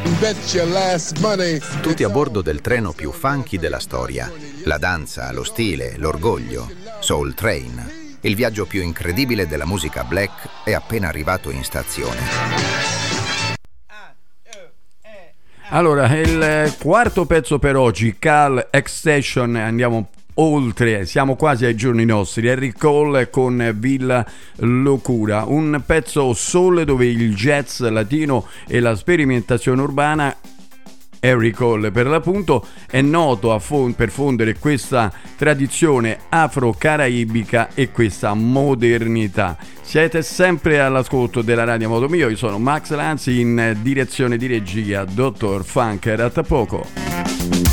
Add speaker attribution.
Speaker 1: Tutti a bordo del treno più funky della storia. La danza, lo stile, l'orgoglio. Soul Train. Il viaggio più incredibile della musica black è appena arrivato in stazione.
Speaker 2: Allora, il quarto pezzo per oggi, Carl X-Station, andiamo oltre, siamo quasi ai giorni nostri. Harry Cole con Villa Locura, un pezzo soul dove il jazz latino e la sperimentazione urbana. Harry Cole, per l'appunto, è noto per fondere questa tradizione afro-caraibica e questa modernità. Siete sempre all'ascolto della Radio Modo Mio, io sono Max Lanzi, in direzione di regia Dottor Funker. A tra poco.